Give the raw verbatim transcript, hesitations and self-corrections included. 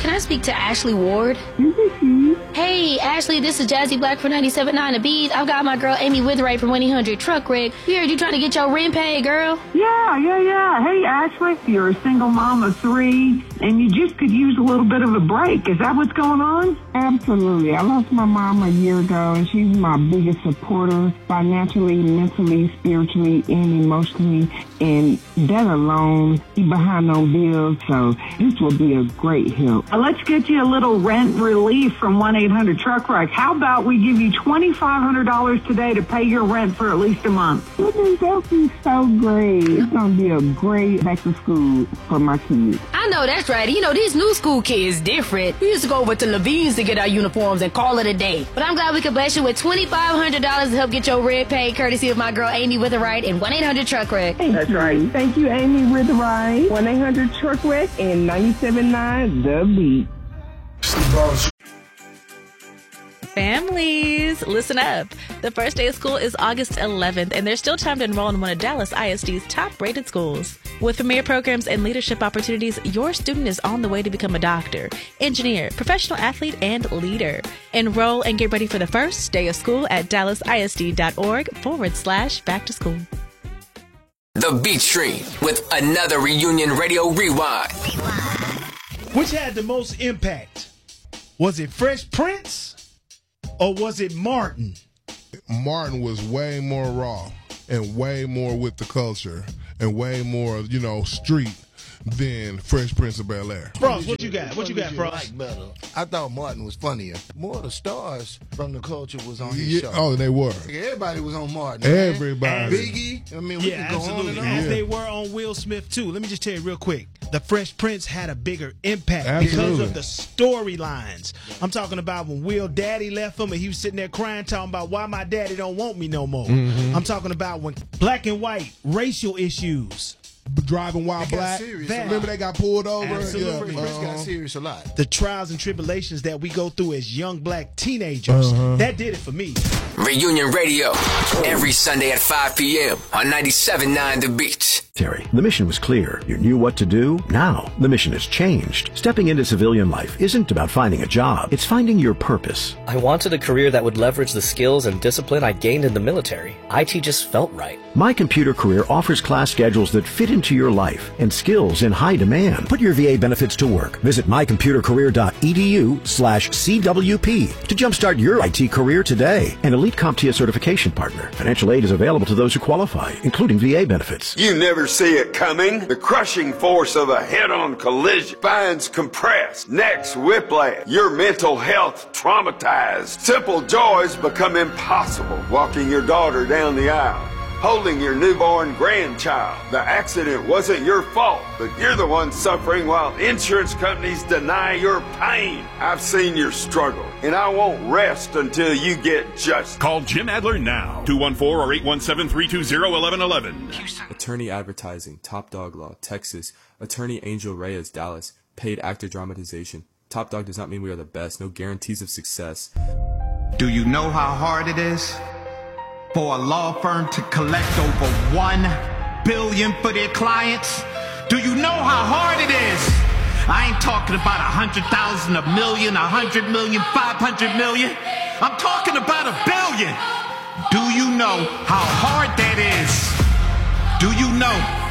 can I speak to Ashley Ward? Hey, Ashley, this is Jazzy Black from ninety-seven point nine The Beat. I've got my girl Amy Witherite from one eight hundred Truck Wreck. We heard you trying to get your rent paid, girl. Yeah, yeah, yeah. Hey, Ashley, you're a single mom of three, and you just could use a little bit of a break. Is that what's going on? Absolutely. I lost my mom a year ago, and she's my biggest supporter financially, mentally, spiritually, and emotionally. And that alone, she behind on bills, so this will be a great help. Uh, let's get you a little rent relief from one eight hundred Truck Wreck. How about we give you twenty-five hundred dollars today to pay your rent for at least a month? Goodness, that would be so great. It's going to be a great back to school for my kids. I know, that's right. You know, these new school kids different. We used to go over to Levine's to get our uniforms and call it a day. But I'm glad we could bless you with twenty-five hundred dollars to help get your rent paid, courtesy of my girl Amy Witherite and one eight hundred Truck Wreck. That's right. Thank you, Amy Witherite, one eight hundred Truck Wreck, and ninety-seven point nine The Beat. Families, listen up. The first day of school is August eleventh, and there's still time to enroll in one of Dallas I S D's top-rated schools. With premier programs and leadership opportunities, your student is on the way to become a doctor, engineer, professional athlete, and leader. Enroll and get ready for the first day of school at dallasisd.org forward slash back to school. The Beat Stream with another Reunion Radio Rewind. Which had the most impact? Was it Fresh Prince or was it Martin? Martin was way more raw and way more with the culture and way more, you know, street than Fresh Prince of Bel-Air. Frost, what you got? What you got, Frost? Like better. I thought Martin was funnier. More of the stars from the culture was on his Yeah, show. oh, they were. Like, everybody was on Martin. Everybody. Man. Biggie. I mean, we Yeah, could go on absolutely. and on. As Yeah. they were on Will Smith, too. Let me just tell you real quick. The Fresh Prince had a bigger impact Absolutely. because of the storylines. I'm talking about when Will Daddy left him and he was sitting there crying, talking about why my daddy don't want me no more. Mm-hmm. I'm talking about when black and white, racial issues. Driving while They got black. serious That- a Remember lot. they got pulled over? Absolutely. Yeah, Prince got uh-huh. serious a lot. The trials and tribulations that we go through as young black teenagers. Uh-huh. That did it for me. Reunion Radio, every Sunday at five p.m. on ninety-seven point nine The Beat. Terry, the mission was clear. You knew what to do. Now, the mission has changed. Stepping into civilian life isn't about finding a job. It's finding your purpose. I wanted a career that would leverage the skills and discipline I gained in the military. I T just felt right. My Computer Career offers class schedules that fit into your life and skills in high demand. Put your V A benefits to work. Visit mycomputercareer.edu slash CWP to jumpstart your I T career today. An elite CompTIA certification partner. Financial aid is available to those who qualify, including V A benefits. You never see it coming. The crushing force of a head-on collision, spines compressed, necks whiplash, your mental health traumatized. Simple joys become impossible. Walking your daughter down the aisle, holding your newborn grandchild. The accident wasn't your fault, but you're the one suffering while insurance companies deny your pain. I've seen your struggle, and I won't rest until you get justice. Call Jim Adler now, two one four or eight one seven, three two zero, one one one one. Attorney Advertising, Top Dog Law, Texas. Attorney Angel Reyes, Dallas. Paid actor dramatization. Top Dog does not mean we are the best. No guarantees of success. Do you know how hard it is for a law firm to collect over one billion dollars for their clients? Do you know how hard it is? I ain't talking about a hundred thousand, a million, a hundred million, five hundred million. I'm talking about a billion. Do you know how hard that is? Do you know